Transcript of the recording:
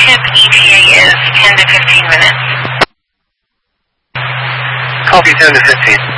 tip ETA is 10 to 15 minutes. Copy 10 to 15.